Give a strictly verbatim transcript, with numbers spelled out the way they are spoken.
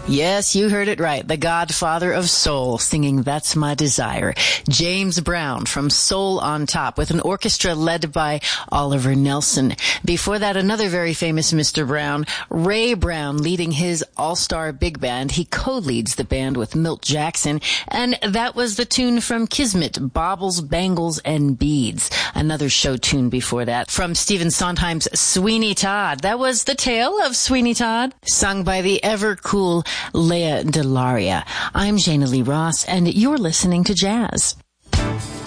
Yes, you heard it right. The godfather of soul singing That's My Desire. James Brown from Soul on Top with an orchestra led by Oliver Nelson. Before that, another very famous Mister Brown, Ray Brown, leading his all-star big band. He co-leads the band with Milt Jackson. And that was the tune from Kismet, Baubles, Bangles, and Beads. Another show tune before that from Stephen Sondheim's Sweeney Todd. That was The Tale of Sweeney Todd, sung by the ever-cool Lea DeLaria. I'm Jana Lee Ross, and you're listening to Jazz.